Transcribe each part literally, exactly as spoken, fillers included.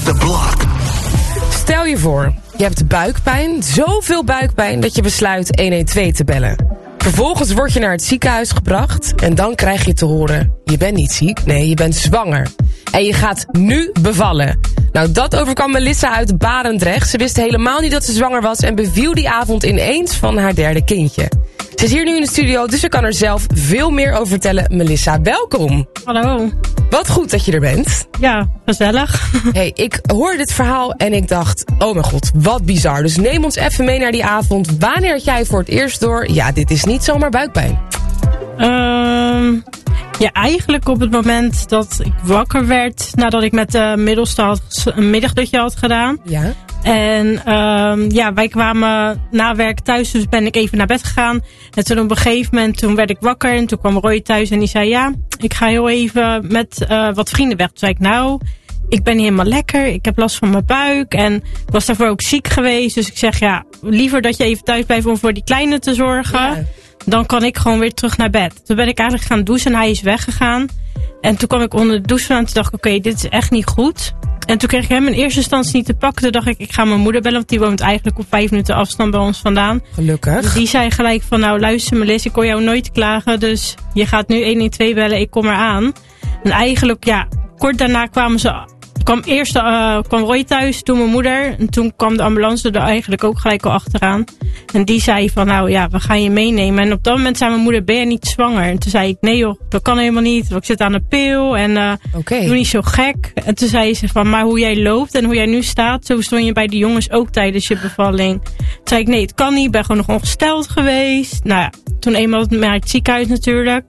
the block. Stel je voor, je hebt buikpijn, zoveel buikpijn dat je besluit een een twee te bellen. Vervolgens word je naar het ziekenhuis gebracht en dan krijg je te horen: je bent niet ziek, nee, je bent zwanger. En je gaat nu bevallen. Nou, dat overkwam Melissa uit Barendrecht. Ze wist helemaal niet dat ze zwanger was en beviel die avond ineens van haar derde kindje. Ze is hier nu in de studio, dus ze kan er zelf veel meer over vertellen. Melissa, welkom. Hallo. Wat goed dat je er bent. Ja, gezellig. Hey, ik hoorde dit verhaal en ik dacht, oh mijn god, wat bizar. Dus neem ons even mee naar die avond. Wanneer had jij voor het eerst door, ja, dit is niet zomaar buikpijn? Um, ja, eigenlijk op het moment dat ik wakker werd, nadat ik met de middelste had, een middagdutje had gedaan. Ja. En um, ja, wij kwamen na werk thuis, dus ben ik even naar bed gegaan. En toen op een gegeven moment, toen werd ik wakker en toen kwam Roy thuis en die zei, ja, ik ga heel even met uh, wat vrienden weg. Toen zei ik, nou, ik ben niet helemaal lekker, ik heb last van mijn buik en ik was daarvoor ook ziek geweest. Dus ik zeg, ja, liever dat je even thuis blijft om voor die kleine te zorgen. Ja. Dan kan ik gewoon weer terug naar bed. Toen ben ik eigenlijk gaan douchen en hij is weggegaan. En toen kwam ik onder de douche aan en toen dacht ik, oké, okay, dit is echt niet goed. En toen kreeg ik hem in eerste instantie niet te pakken. Toen dacht ik, ik ga mijn moeder bellen, want die woont eigenlijk op vijf minuten afstand bij ons vandaan. Gelukkig. Dus die zei gelijk van, nou luister Melis, ik kon jou nooit klagen. Dus je gaat nu een een twee bellen, ik kom eraan. En eigenlijk, ja, kort daarna kwamen ze... kwam eerst uh, kwam Roy thuis, toen mijn moeder. En toen kwam de ambulance er eigenlijk ook gelijk al achteraan. En die zei van, nou ja, we gaan je meenemen. En op dat moment zei mijn moeder, ben je niet zwanger? En toen zei ik, nee joh, dat kan helemaal niet. Ik zit aan een pil en uh, okay. doe niet zo gek. En toen zei ze van, maar hoe jij loopt en hoe jij nu staat, zo stond je bij de jongens ook tijdens je bevalling. Toen zei ik, nee, het kan niet, ik ben gewoon nog ongesteld geweest. Nou ja, toen eenmaal naar het ziekenhuis natuurlijk.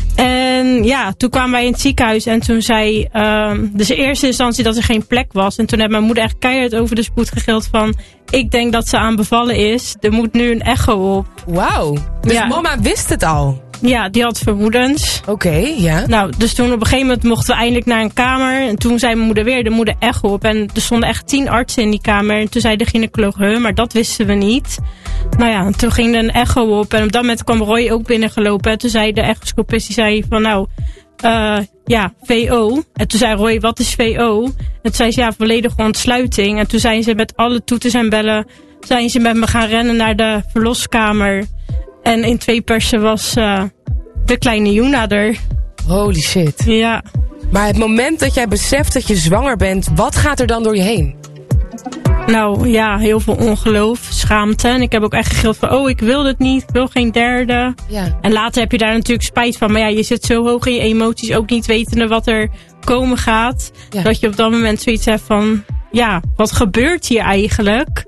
En ja, toen kwamen wij in het ziekenhuis en toen zei, uh, dus in eerste instantie dat er geen plek was. En toen heeft mijn moeder echt keihard over de spoed gegild van, ik denk dat ze aan bevallen is. Er moet nu een echo op. Wauw, dus ja. Mama wist het al? Ja, die had vermoedens. Oké, okay, ja. Nou, dus toen op een gegeven moment mochten we eindelijk naar een kamer. En toen zei mijn moeder weer, er moet een echo op. En er stonden echt tien artsen in die kamer. En toen zei de gynaecoloog, huh, maar dat wisten we niet. Nou ja, toen ging er een echo op. En op dat moment kwam Roy ook binnengelopen. En toen zei de echoscopist, die zei van nou, uh, ja, V O. En toen zei Roy, wat is V O? En toen zei ze, ja, volledige ontsluiting. En toen zijn ze met alle toeters en bellen, zijn ze met me gaan rennen naar de verloskamer. En in twee persen was uh, de kleine Juna er. Holy shit. Ja. Maar het moment dat jij beseft dat je zwanger bent, wat gaat er dan door je heen? Nou ja, heel veel ongeloof, schaamte. En ik heb ook echt gegild van, oh, ik wil dit niet, ik wil geen derde. Ja. En later heb je daar natuurlijk spijt van. Maar ja, je zit zo hoog in je emoties, ook niet wetende wat er komen gaat. Ja. Dat je op dat moment zoiets hebt van, ja, wat gebeurt hier eigenlijk?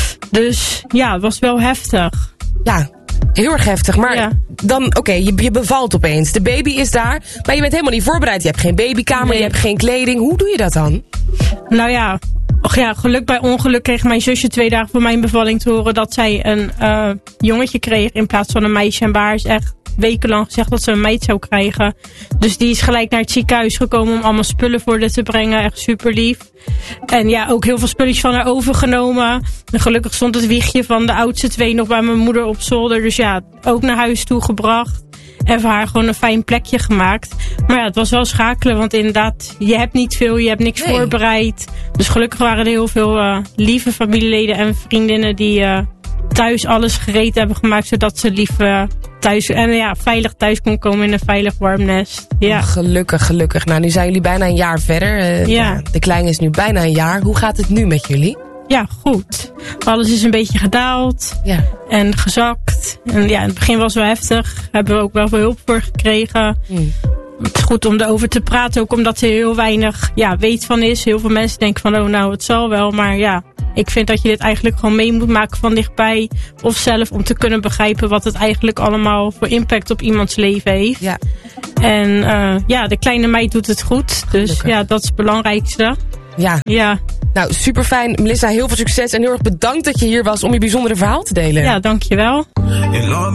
Dus ja, het was wel heftig. Ja, heel erg heftig. Maar ja. dan, oké, okay, je, je bevalt opeens. De baby is daar, maar je bent helemaal niet voorbereid. Je hebt geen babykamer, nee. Je hebt geen kleding. Hoe doe je dat dan? Nou ja, och ja, geluk bij ongeluk kreeg mijn zusje twee dagen voor mijn bevalling te horen dat zij een uh, jongetje kreeg in plaats van een meisje. En bij haar is echt wekenlang gezegd dat ze een meid zou krijgen. Dus die is gelijk naar het ziekenhuis gekomen om allemaal spullen voor haar te brengen. Echt super lief. En ja, ook heel veel spulletjes van haar overgenomen. En gelukkig stond het wiegje van de oudste twee nog bij mijn moeder op zolder. Dus ja, ook naar huis toe gebracht. En voor haar gewoon een fijn plekje gemaakt. Maar ja, het was wel schakelen. Want inderdaad, je hebt niet veel. Je hebt niks nee. voorbereid. Dus gelukkig waren er heel veel uh, lieve familieleden en vriendinnen die uh, thuis alles gereed hebben gemaakt. Zodat ze lief uh, thuis en ja, veilig thuis kon komen in een veilig warm nest. Ja. Oh, gelukkig, gelukkig. Nou, nu zijn jullie bijna een jaar verder. Uh, ja. Ja, de kleine is nu bijna een jaar. Hoe gaat het nu met jullie? Ja, goed. Alles is een beetje gedaald ja. en gezakt. En ja, in het begin was het wel heftig. Hebben we ook wel veel hulp voor gekregen. Mm. Het is goed om erover te praten, ook omdat er heel weinig ja, weet van is. Heel veel mensen denken van, oh nou, het zal wel. Maar ja, ik vind dat je dit eigenlijk gewoon mee moet maken van dichtbij. Of zelf om te kunnen begrijpen wat het eigenlijk allemaal voor impact op iemands leven heeft. Ja. En uh, ja, de kleine meid doet het goed. Dus Gelukkig. Ja, dat is het belangrijkste. Ja. Ja. Nou, super fijn. Melissa, heel veel succes en heel erg bedankt dat je hier was om je bijzondere verhaal te delen. Ja, dankjewel.